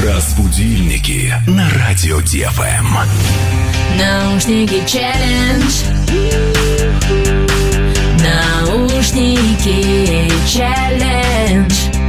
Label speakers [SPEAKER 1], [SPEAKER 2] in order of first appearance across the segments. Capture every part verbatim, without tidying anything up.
[SPEAKER 1] Разбудильники на радио ди эф эм.
[SPEAKER 2] Наушники челлендж. Наушники челлендж.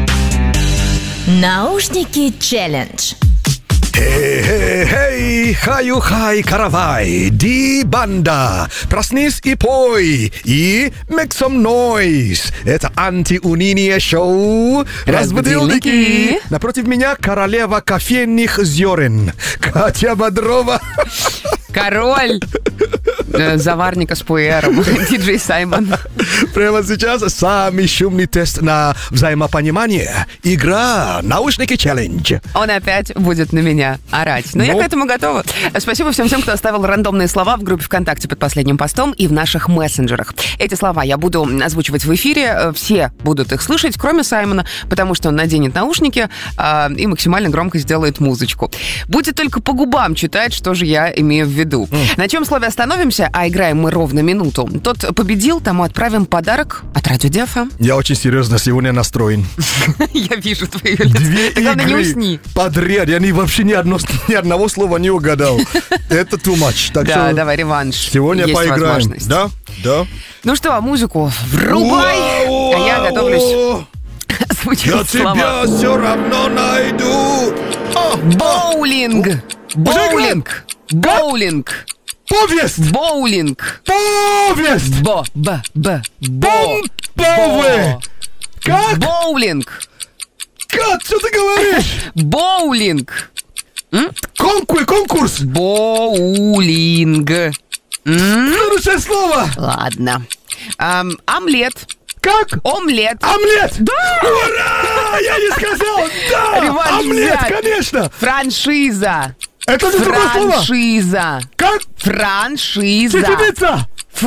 [SPEAKER 2] Наушники челлендж.
[SPEAKER 3] Эй-эй-эй, хаю-хай, каравай, ди-банда, проснись и пой, и make some noise. Это антиуныние шоу «Разбудильники». Напротив меня королева кофейных зерен, Катя Бодрова.
[SPEAKER 4] Король э, заварника с пуэром, диджей Саймон.
[SPEAKER 3] Прямо сейчас самый шумный тест на взаимопонимание. Игра «Наушники челлендж».
[SPEAKER 4] Он опять будет на меня орать. Но, Но я к этому готова. Спасибо всем тем, кто оставил рандомные слова в группе ВКонтакте под последним постом и в наших мессенджерах. Эти слова я буду озвучивать в эфире. Все будут их слышать, кроме Саймона, потому что он наденет наушники э, и максимально громко сделает музычку. Будет только по губам читать, что же я имею в виду. Mm. На чем слове остановимся, а играем мы ровно минуту. Тот победил, тому отправим подарок от радио ди эф эм.
[SPEAKER 3] Я очень серьезно сегодня настроен.
[SPEAKER 4] Я вижу твою лицо.
[SPEAKER 3] Две игры подряд. Я вообще ни, одно, ни одного слова не угадал. Это too much. Так
[SPEAKER 4] да,
[SPEAKER 3] что
[SPEAKER 4] давай реванш.
[SPEAKER 3] Сегодня поиграем. Да, да.
[SPEAKER 4] Ну что, музыку врубай, а я готовлюсь озвучивать слова.
[SPEAKER 3] Я тебя все равно найду.
[SPEAKER 4] Боулинг. Боулинг. Боулинг.
[SPEAKER 3] Повесть!
[SPEAKER 4] Боулинг.
[SPEAKER 3] Повесть!
[SPEAKER 4] Бо, б, б, бо.
[SPEAKER 3] Бо. Как?
[SPEAKER 4] Боулинг.
[SPEAKER 3] Как? Что ты говоришь?
[SPEAKER 4] Боулинг.
[SPEAKER 3] Конкурс, конкурс.
[SPEAKER 4] Боулинг.
[SPEAKER 3] Следующее слово.
[SPEAKER 4] Ладно. Эм, омлет.
[SPEAKER 3] Как?
[SPEAKER 4] Омлет.
[SPEAKER 3] Омлет!
[SPEAKER 4] Да!
[SPEAKER 3] Ура! Я не сказал! Да!
[SPEAKER 4] Реванш
[SPEAKER 3] Омлет,
[SPEAKER 4] взят.
[SPEAKER 3] конечно!
[SPEAKER 4] Франшиза.
[SPEAKER 3] Это не другое слово.
[SPEAKER 4] Франшиза.
[SPEAKER 3] Как?
[SPEAKER 4] Франшиза.
[SPEAKER 3] Чечевица.
[SPEAKER 4] Ф.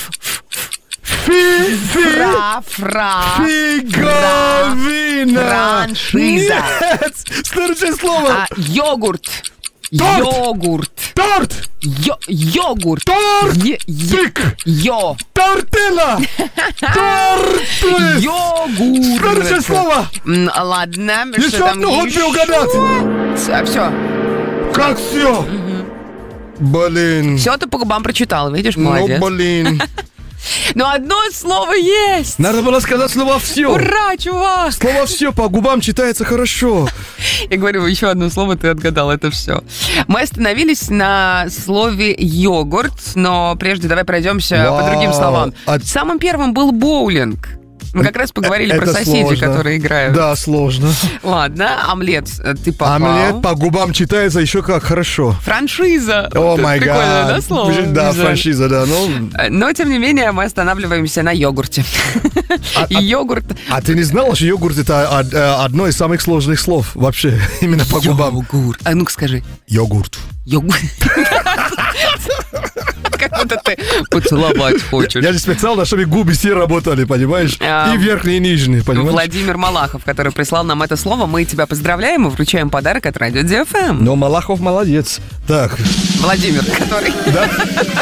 [SPEAKER 3] Фи. Фи.
[SPEAKER 4] Фра. Фра.
[SPEAKER 3] Фиговина.
[SPEAKER 4] Франшиза.
[SPEAKER 3] Нет! Следующее слово.
[SPEAKER 4] А, йогурт.
[SPEAKER 3] Торт.
[SPEAKER 4] Йогурт.
[SPEAKER 3] Торт.
[SPEAKER 4] Йо- йогурт.
[SPEAKER 3] Торт.
[SPEAKER 4] Е- е-
[SPEAKER 3] Тик.
[SPEAKER 4] Йо.
[SPEAKER 3] Тортила. Торт.
[SPEAKER 4] Йогурт.
[SPEAKER 3] Следующее слово.
[SPEAKER 4] М, Ладно.
[SPEAKER 3] Еще
[SPEAKER 4] что там
[SPEAKER 3] одну
[SPEAKER 4] еще?
[SPEAKER 3] хоть угадать.
[SPEAKER 4] Все, все.
[SPEAKER 3] Как все? Блин.
[SPEAKER 4] Все ты по губам прочитал, видишь,
[SPEAKER 3] Ну,
[SPEAKER 4] молодец.
[SPEAKER 3] блин.
[SPEAKER 4] Но одно слово есть.
[SPEAKER 3] Надо было сказать слово «все».
[SPEAKER 4] Ура, чувак!
[SPEAKER 3] Слово «все» по губам читается хорошо.
[SPEAKER 4] Я говорю, еще одно слово ты отгадал, это все. Мы остановились на слове йогурт, но прежде давай пройдемся
[SPEAKER 3] Вау.
[SPEAKER 4] по другим словам.
[SPEAKER 3] А-
[SPEAKER 4] Самым первым был боулинг. Мы как раз поговорили
[SPEAKER 3] Это
[SPEAKER 4] про соседей,
[SPEAKER 3] сложно.
[SPEAKER 4] которые играют.
[SPEAKER 3] Да, сложно.
[SPEAKER 4] Ладно, омлет ты попал.
[SPEAKER 3] Омлет по губам читается еще как хорошо.
[SPEAKER 4] Франшиза.
[SPEAKER 3] О
[SPEAKER 4] Это
[SPEAKER 3] май
[SPEAKER 4] прикольное,
[SPEAKER 3] гад.
[SPEAKER 4] да, слово?
[SPEAKER 3] Да,
[SPEAKER 4] Не знаю.
[SPEAKER 3] франшиза, да. Ну,
[SPEAKER 4] Но, тем не менее, мы останавливаемся на йогурте.
[SPEAKER 3] А-
[SPEAKER 4] И
[SPEAKER 3] а-
[SPEAKER 4] йогурт...
[SPEAKER 3] а ты не знала, что йогурт это од- э, одно из самых сложных слов вообще, именно по губам?
[SPEAKER 4] Йогурт. А ну-ка скажи.
[SPEAKER 3] Йогурт.
[SPEAKER 4] Йогурт. Как будто ты поцеловать хочешь.
[SPEAKER 3] Я же специально, чтобы губы все работали, понимаешь?
[SPEAKER 4] А,
[SPEAKER 3] И верхние, и нижние, понимаешь?
[SPEAKER 4] Владимир Малахов, который прислал нам это слово, мы тебя поздравляем и вручаем подарок от радио ди эф эм.
[SPEAKER 3] Но Малахов молодец. Так.
[SPEAKER 4] Владимир, который...
[SPEAKER 3] Да?